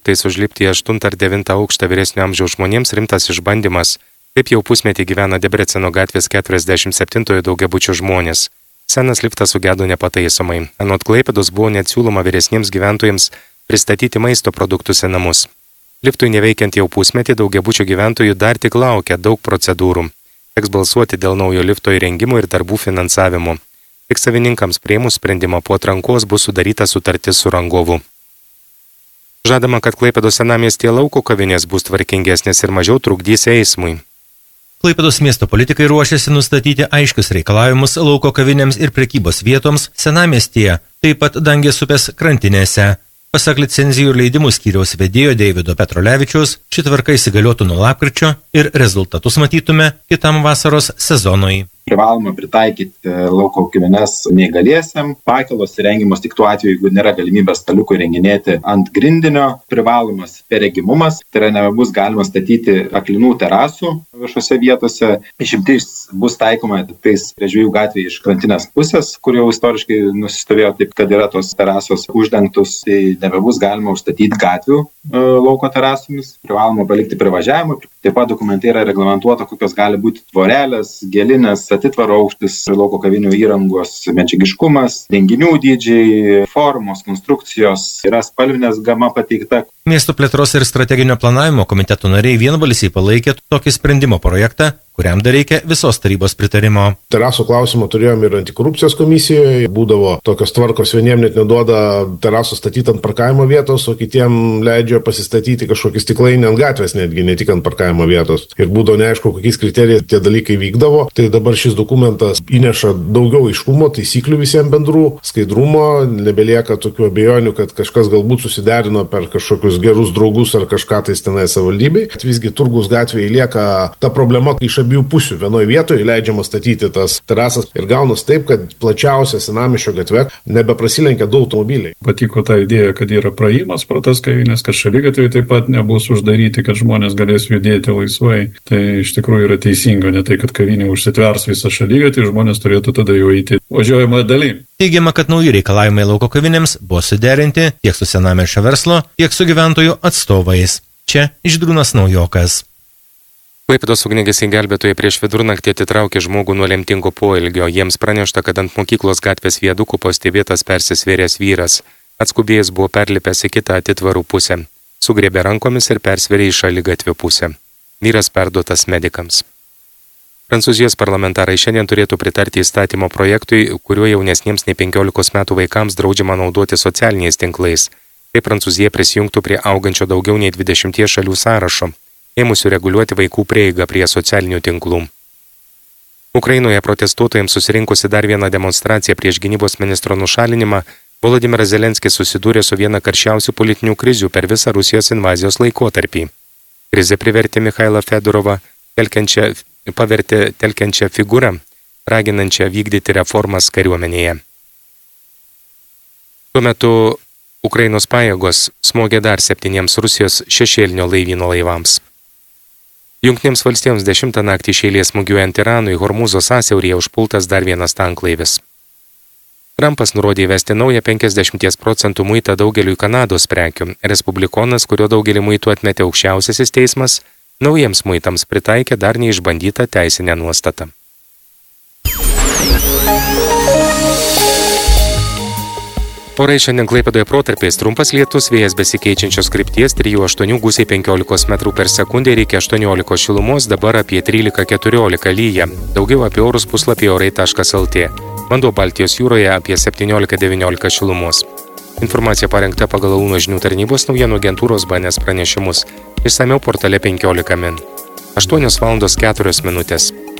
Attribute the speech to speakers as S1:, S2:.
S1: laiptais užlipti į 8 ar 9 aukštą vyresnio amžiaus žmonėms rimtas išbandymas. Taip jau pusmetį gyvena Debreceno gatvės 47 daugiabučių žmonės. Senas liftas sugedo nepataisomai. Anot Klaipėdos buvo net siūloma vyresniems gyventojams pristatyti maisto produktus į namus. Liftui neveikiant jau pusmetį daugiabučių gyventojų dar tik laukia daug procedūrų. Teks balsuoti dėl naujo lifto įrengimo ir darbų finansavimo. Tik savininkams priėmus sprendimą po atrankos bus sudaryta sutartis su rangovu. Žadama, kad Klaipėdos senamiestyje lauko kavinės bus tvarkingesnės ir mažiau trukdys eismui.
S2: Klaipėdos miesto politikai ruošiasi nustatyti aiškius reikalavimus lauko kavinėms ir prekybos vietoms senamiestyje, taip pat Dangės upės krantinėse. Pasak licenzijų ir leidimų skyriaus vedėjo Deivido Petrolevičiaus, ši tvarka įsigaliotų nuo lapkričio ir rezultatus matytume kitam vasaros sezonui.
S3: Privaloma pritaikyti lauko kavines neįgaliesiem. Pakylos įrengiamos tik tuo atveju, jeigu nėra galimybės staliukų įrenginėti ant grindinio. Privalomas perregimumas, tai yra nebus galima statyti aklinų terasų viešose vietose. Išimtis bus taikoma tais prie Žvejų gatvėje iš krantinės pusės, kur jau istoriškai nusistovėjo taip, kad yra tos terasos uždengtus, tai nebebus galima užstatyti gatvių lauko terasomis. Privaloma palikti privažiavimą. Taip pat dokumentai yra reglamentuota, kokios gali būti tvorelės, gėlinės, atitvaro aukštis, lauko kavinių įrangos medžiagiškumas, renginių dydžiai, formos, konstrukcijos, yra spalvinės gama pateikta.
S2: Miesto plėtros ir strateginio planavimo komiteto nariai vienbalsiai palaikė tokį sprendimo projektą, kuriam dar reikia visos tarybos pritarimo.
S4: Terasų klausimą turėjom ir antikorupcijos komisijoje. Būdavo tokios tvarkos, vieniem net neduoda terasų statyti ant parkavimo vietos, o kitiem leidžia pasistatyti kažkokį stiklainį ant gatvės, netgi ne tik ant parkavimo vietos. Ir būdavo neaišku, kokiais kriterijais tie dalykai vykdavo. Tai dabar šis dokumentas įneša daugiau aiškumo, taisyklių visiems bendrų, skaidrumo, nebelieka tokių abejonių, kad kažkas galbūt susiderino per kažkokius gerus draugus ar kažką tai tenai savivaldybei. Visgi Turgaus gatvėje lieka ta problema iš abiejų pusių. Vienoje vietoje leidžiama statyti tas terasas ir gaunas taip, kad plačiausia senamiesčio gatve nebeprasilenkia du automobiliai.
S5: Patiko ta idėja, kad yra praėjimas pro tas kavines, kad šaligatviai taip pat nebus uždaryti, kad žmonės galės judėti laisvai. Tai iš tikrųjų yra teisinga, ne tai, kad kavinė užsitvers visą šaligatvį, žmonės turėtų tada jau eiti važiuojamoje dalyje.
S2: Teigiama, kad nauji reikalavimai lauko kavinėms buvo suderinti tiek su senamiesčio verslo, tiek su gyventojų atstovais. Čia Žydrūnas Naujokas.
S1: Klaipėdos ugniagesiai gelbėtojai prieš vidurnaktį atitraukė žmogų nuo lemtingo poelgio. Jiems pranešta, kad ant mokyklos gatvės viadukų pastebėtas persisvėręs vyras. Atskubėjęs buvo perlipęs į kitą atitvarų pusę. Sugriebė rankomis ir persvėrė į šaligatvio pusę. Vyras perduotas medikams. Prancūzijos parlamentarai šiandien turėtų pritarti įstatymo projektui, kuriuo jaunesniems nei 15 metų vaikams draudžiama naudoti socialiniais tinklais. Tai Prancūzija prisijungtų prie augančio daugiau nei 20 šalių sąrašo, ėmusių reguliuoti vaikų prieigą prie socialinių tinklų. Ukrainoje protestuotojams susirinkusi dar vieną demonstraciją prieš gynybos ministro nušalinimą, Volodymyras Zelenskis susidūrė su viena karščiausių politinių krizių per visą Rusijos invazijos laikotarpį. Krizė privertė Mikhailą Fedorovą telkiančią figūrą, raginančią vykdyti reformas kariuomenėje. Tuo metu Ukrainos pajėgos smogė dar 7 Rusijos šešėlinio laivyno laivams. Jungtinėms valstijoms 10 naktį iš eilės smūgiuojant Iranui Hormūzo sąsiauryje užpultas dar vienas tanklaivis. Trumpas nurodė įvesti naują 50% muitą daugeliui Kanados prekių. Respublikonas, kurio daugelį muitų atmetė aukščiausiasis teismas, naujiems muitams pritaikė dar neišbandytą teisinę nuostatą. Orai šiandien Klaipėdoje protarpiais trumpas lietus, vėjas besikeičiančios krypties 3-8 gūsiai 15 metrų per sekundę ir iki 18 šilumos, dabar apie 13-14 lyja. Daugiau apie orus puslapyje orai.lt. Vanduo Baltijos jūroje apie 17-19 šilumos. Informacija parengta pagal Launo žinių tarnybos naujienų agentūros BNS pranešimus. Išsamiau portale 15 min. 8:04.